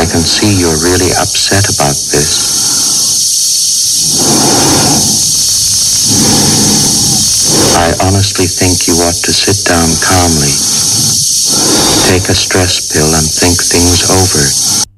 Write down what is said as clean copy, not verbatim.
can see you're really upset about this. I honestly think you ought to sit down calmly, take a stress pill, and think things over.